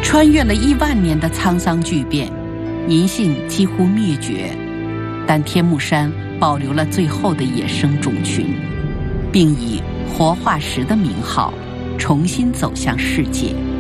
穿越了1万年的沧桑巨变，银杏几乎灭绝，但天目山保留了最后的野生种群，并以活化石的名号重新走向世界。